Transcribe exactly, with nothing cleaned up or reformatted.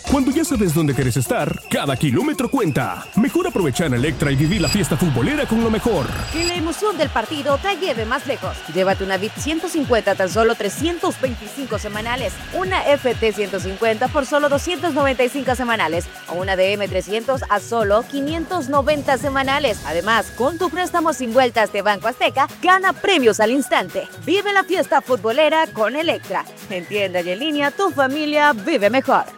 Cuando ya sabes dónde quieres estar, cada kilómetro cuenta. Mejor aprovechar en Electra y vivir la fiesta futbolera con lo mejor. Que la emoción del partido te lleve más lejos. Llévate una Bit ciento cincuenta a tan solo trescientos veinticinco semanales, una F T ciento cincuenta por solo doscientos noventa y cinco semanales o una D M trescientos a solo quinientos noventa semanales. Además, con tu préstamo sin vueltas de Banco Azteca, gana premios al instante. Vive la fiesta futbolera con Electra. En tienda y en línea, tu familia vive mejor.